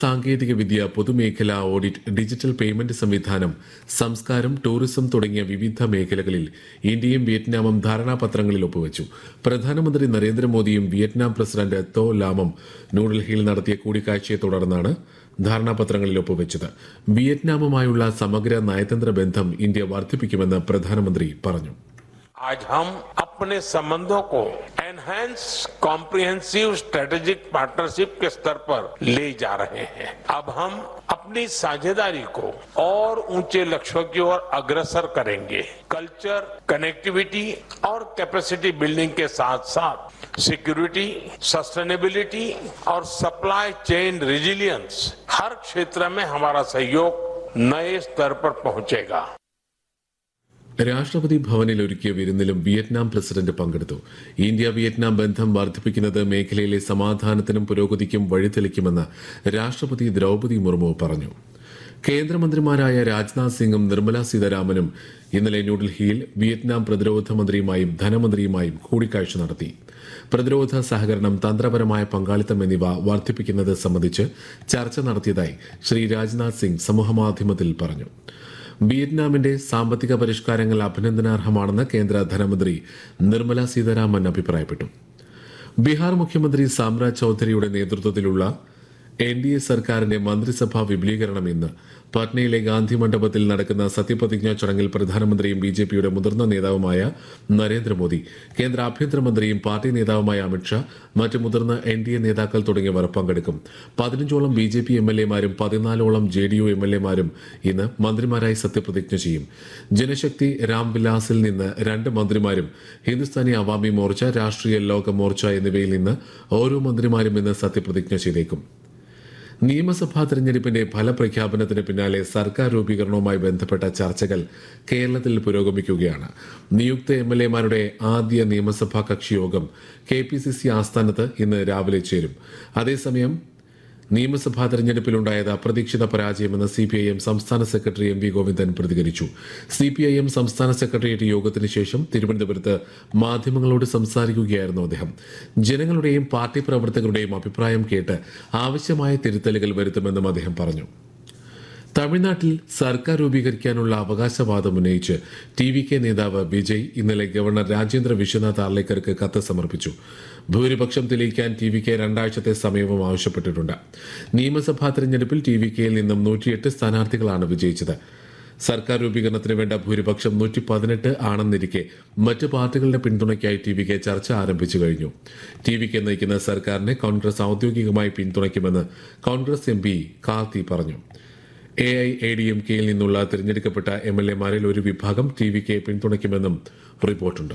സാങ്കേതികവിദ്യ, പൊതുമേഖലാ audit, digital payment സംവിധാനം, സംസ്കാരം, ടൂറിസം തുടങ്ങിയ വിവിധ മേഖലകളിൽ ഇന്ത്യയും വിയറ്റ്നാമും ധാരണാപത്രങ്ങളിൽ ഒപ്പുവച്ചു. പ്രധാനമന്ത്രി നരേന്ദ്രമോദിയും വിയറ്റ്നാം പ്രസിഡന്റ് തോ ലാമും ന്യൂഡൽഹിയിൽ നടത്തിയ കൂടിക്കാഴ്ചയെ തുടർന്നാണ് ധാരണാപത്രങ്ങളിൽ ഒപ്പുവച്ചത്. വിയറ്റ്നാമുമായുള്ള സമഗ്ര നയതന്ത്ര ബന്ധം ഇന്ത്യ വർദ്ധിപ്പിക്കുമെന്ന് പ്രധാനമന്ത്രി പറഞ്ഞു. आज हम अपने संबंधों को एनहांस कॉम्प्रिहेंसिव स्ट्रेटेजिक पार्टनरशिप के स्तर पर ले जा रहे हैं. अब हम अपनी साझेदारी को और ऊंचे लक्ष्यों की ओर अग्रसर करेंगे. कल्चर, कनेक्टिविटी और कैपेसिटी बिल्डिंग के साथ साथ सिक्योरिटी, सस्टेनेबिलिटी और सप्लाई चेन रेजिलियंस हर क्षेत्र में हमारा सहयोग नए स्तर पर पहुंचेगा. രാഷ്ട്രപതി ഭവനിൽ ഒരുക്കിയ വിരുന്നിലും വിയറ്റ്നാം പ്രസിഡന്റ് പങ്കെടുത്തു. ഇന്ത്യ വിയറ്റ്നാം ബന്ധം വർദ്ധിപ്പിക്കുന്നത് മേഖലയിലെ സമാധാനത്തിനും പുരോഗതിക്കും വഴിതെളിക്കുമെന്ന് രാഷ്ട്രപതി ദ്രൌപദി മുർമു പറഞ്ഞു. കേന്ദ്രമന്ത്രിമാരായ രാജ്നാഥ് സിംഗും നിർമ്മല സീതാരാമനും ഇന്നലെ ന്യൂഡൽഹിയിൽ വിയറ്റ്നാം പ്രതിരോധ മന്ത്രിയുമായും ധനമന്ത്രിയുമായും കൂടിക്കാഴ്ച നടത്തി. പ്രതിരോധ സഹകരണം, തന്ത്രപരമായ പങ്കാളിത്തം എന്നിവ വർദ്ധിപ്പിക്കുന്നത് സംബന്ധിച്ച് ചർച്ച നടത്തിയതായി ശ്രീ രാജ്നാഥ് സിംഗ് സമൂഹമാധ്യമത്തിൽ പറഞ്ഞു. വിയറ്റ്നാമിന്റെ സാമ്പത്തിക പരിഷ്കാരങ്ങൾ അഭിനന്ദനാർഹമാണെന്ന് കേന്ദ്ര ധനമന്ത്രി നിർമ്മല സീതാരാമൻ അഭിപ്രായപ്പെട്ടു. ബീഹാർ മുഖ്യമന്ത്രി സാമ്രാജ് ചൌധരിയുടെ നേതൃത്വത്തിലുള്ള NDA സർക്കാരിന്റെ മന്ത്രിസഭാ വിപുലീകരണം ഇന്ന് പട്നയിലെ ഗാന്ധി മണ്ഡപത്തിൽ നടക്കുന്ന സത്യപ്രതിജ്ഞാ ചടങ്ങിൽ പ്രധാനമന്ത്രിയും BJPയുടെ മുതിർന്ന നേതാവുമായ നരേന്ദ്രമോദി, കേന്ദ്ര ആഭ്യന്തരമന്ത്രിയും പാർട്ടി നേതാവുമായ അമിത്ഷാ, മറ്റ് മുതിർന്ന NDA നേതാക്കൾ തുടങ്ങിയവർ പങ്കെടുക്കും. 15ഓളം BJP MLA-മാരും 14ഓളം JDU MLA-മാരും ഇന്ന് മന്ത്രിമാരായി സത്യപ്രതിജ്ഞ ചെയ്യും. ജനശക്തി രാംവിലാസിൽ നിന്ന് 2 മന്ത്രിമാരും, ഹിന്ദുസ്ഥാനി അവാമി മോർച്ച, രാഷ്ട്രീയ ലോക മോർച്ച എന്നിവയിൽ നിന്ന് ഓരോ മന്ത്രിമാരും ഇന്ന് സത്യപ്രതിജ്ഞ ചെയ്തേക്കും. നിയമസഭാ തെരഞ്ഞെടുപ്പിന്റെ ഫലപ്രഖ്യാപനത്തിന് പിന്നാലെ സർക്കാർ രൂപീകരണവുമായി ബന്ധപ്പെട്ട ചർച്ചകൾ കേരളത്തിൽ പുരോഗമിക്കുകയാണ്. നിയുക്ത MLA-മാരുടെ ആദ്യ നിയമസഭാ കക്ഷിയോഗം KPCC ആസ്ഥാനത്ത് ഇന്ന് രാവിലെ ചേരും. അതേസമയം നിയമസഭാ തെരഞ്ഞെടുപ്പിലുണ്ടായത് അപ്രതീക്ഷിത പരാജയമെന്ന് CPIM സംസ്ഥാന സെക്രട്ടറി MV ഗോവിന്ദൻ പ്രതികരിച്ചു. CPIM സംസ്ഥാന സെക്രട്ടേറിയറ്റ് യോഗത്തിന് ശേഷം തിരുവനന്തപുരത്ത് മാധ്യമങ്ങളോട് സംസാരിക്കുകയായിരുന്നു അദ്ദേഹം. ജനങ്ങളുടെയും പാർട്ടി പ്രവർത്തകരുടെയും അഭിപ്രായം കേട്ട് ആവശ്യമായ തിരുത്തലുകൾ വരുത്തുമെന്നും അദ്ദേഹം പറഞ്ഞു. തമിഴ്നാട്ടിൽ സർക്കാർ രൂപീകരിക്കാനുള്ള അവകാശവാദം ഉന്നയിച്ച് TVK നേതാവ് വിജയ് ഇന്നലെ ഗവർണർ രാജേന്ദ്ര വിശ്വനാഥ് ആർലേക്കർക്ക് കത്ത് സമർപ്പിച്ചു. ഭൂരിപക്ഷം തെളിയിക്കാൻ TVK 2 ആഴ്ചത്തെ സമയവും ആവശ്യപ്പെട്ടിട്ടുണ്ട്. നിയമസഭാ തെരഞ്ഞെടുപ്പിൽ TVKയിൽ നിന്നും 108 സ്ഥാനാർത്ഥികളാണ് വിജയിച്ചത്. സർക്കാർ രൂപീകരണത്തിന് വേണ്ട ഭൂരിപക്ഷം 118 ആണെന്നിരിക്കെ മറ്റ് പാർട്ടികളുടെ പിന്തുണയ്ക്കായി TVK ചർച്ച ആരംഭിച്ചു കഴിഞ്ഞു. TVK നയിക്കുന്ന സർക്കാരിനെ കോൺഗ്രസ് ഔദ്യോഗികമായി പിന്തുണയ്ക്കുമെന്ന് കോൺഗ്രസ് MP കാർത്തി പറഞ്ഞു. AIADMKയിൽ നിന്നുള്ള തിരഞ്ഞെടുക്കപ്പെട്ട MLA-മാരിൽ ഒരു വിഭാഗം TVK പിന്തുണയ്ക്കുമെന്നും റിപ്പോർട്ടുണ്ട്.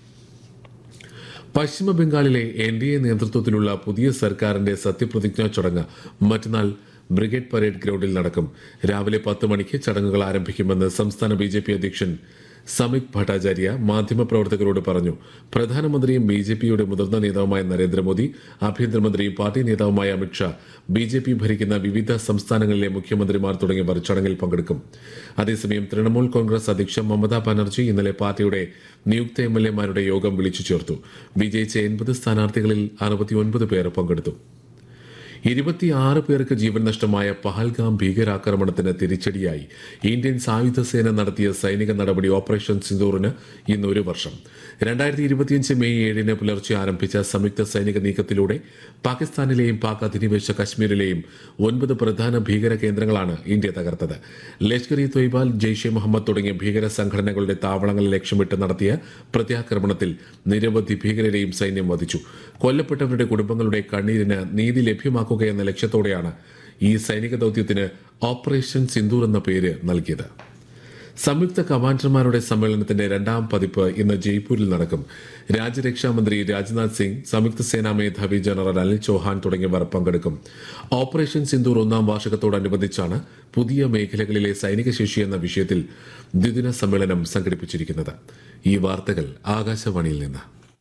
പശ്ചിമ ബംഗാളിലെ NDA നേതൃത്വത്തിലുള്ള പുതിയ സർക്കാരിന്റെ സത്യപ്രതിജ്ഞാ ചടങ്ങ് മറ്റന്നാൾ ബ്രിഗേഡ് പരേഡ് ഗ്രൌണ്ടിൽ നടക്കും. രാവിലെ 10 മണിക്ക് ചടങ്ങുകൾ ആരംഭിക്കുമെന്ന് സംസ്ഥാന BJP അധ്യക്ഷൻ സമീക് ഭട്ടാചാര്യ മാധ്യമപ്രവർത്തകരോട് പറഞ്ഞു. പ്രധാനമന്ത്രിയും BJPയുടെ മുതിർന്ന നേതാവുമായ നരേന്ദ്രമോദി, ആഭ്യന്തരമന്ത്രിയും പാർട്ടി നേതാവുമായ അമിത്ഷാ, BJP ഭരിക്കുന്ന വിവിധ സംസ്ഥാനങ്ങളിലെ മുഖ്യമന്ത്രിമാർ തുടങ്ങിയവർ ചടങ്ങിൽ പങ്കെടുക്കും. അതേസമയം തൃണമൂൽ കോൺഗ്രസ് അധ്യക്ഷ മമതാ ബാനർജി ഇന്നലെ പാർട്ടിയുടെ നിയുക്ത MLA-മാരുടെ യോഗം വിളിച്ചു ചേർത്തു. വിജയിച്ച 80 സ്ഥാനാർത്ഥികളിൽ 69 പേർ പങ്കെടുത്തു. 26 പേർക്ക് ജീവൻ നഷ്ടമായ പഹൽഗാം ഭീകരാക്രമണത്തിന് തിരിച്ചടിയായി ഇന്ത്യൻ സായുധ സേന നടത്തിയ സൈനിക നടപടി ഓപ്പറേഷൻ സിന്ദൂറിന് ഇന്ന് 1 വർഷം. 2025 മെയ് 7-ന് പുലർച്ചെ ആരംഭിച്ച സംയുക്ത സൈനിക നീക്കത്തിലൂടെ പാകിസ്ഥാനിലെയും പാക് അധിനിവേശ കശ്മീരിലെയും 9 പ്രധാന ഭീകര കേന്ദ്രങ്ങളാണ് ഇന്ത്യ തകർത്തത്. ലഷ്കർ-ഇ-തൊയ്ബ, ജെയ്ഷെ മുഹമ്മദ് തുടങ്ങിയ ഭീകര സംഘടനകളുടെ താവളങ്ങൾ ലക്ഷ്യമിട്ട് നടത്തിയ പ്രത്യാക്രമണത്തിൽ നിരവധി ഭീകരരെയും സൈന്യം വധിച്ചു. കൊല്ലപ്പെട്ടവരുടെ കുടുംബങ്ങളുടെ കണ്ണീരിന് നീതി ലഭ്യമാക്കുകയെന്ന ലക്ഷ്യത്തോടെയാണ് ഈ സൈനിക ദൌത്യത്തിന് ഓപ്പറേഷൻ സിന്ദൂർ എന്ന പേര് നൽകിയത്. സംയുക്ത കമാൻഡർമാരുടെ സമ്മേളനത്തിന്റെ 2ാം പതിപ്പ് ഇന്ന് ജയ്പൂരിൽ നടക്കും. രാജ്യരക്ഷാമന്ത്രി രാജ്നാഥ് സിംഗ്, സംയുക്ത സേനാ മേധാവി ജനറൽ അനിൽ ചൌഹാൻ തുടങ്ങിയവർ പങ്കെടുക്കും. ഓപ്പറേഷൻ സിന്ദൂർ 1ാം വാർഷികത്തോടനുബന്ധിച്ചാണ് പുതിയ മേഖലകളിലെ സൈനിക ശേഷി എന്ന വിഷയത്തിൽ ദ്വിദിന സമ്മേളനം സംഘടിപ്പിച്ചിരിക്കുന്നത്. ഈ വാർത്തകൾ ആകാശവാണിയിൽ നിന്ന്.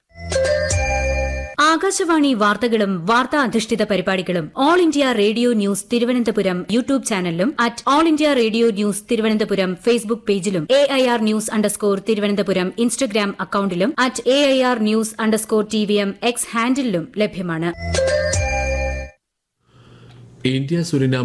ആകാശവാണി വാർത്തകളും വാർത്താ അധിഷ്ഠിത പരിപാടികളും all India radio news Thiruvananthapuram YouTube ചാനലിലും all India radio news Thiruvananthapuram Facebook പേജിലും AIR ന്യൂസ് തിരുവനന്തപുരം ഇൻസ്റ്റഗ്രാം അക്കൌണ്ടിലും AIR ന്യൂസ് TVM X ഹാൻഡിലും ലഭ്യമാണ്. India Suriname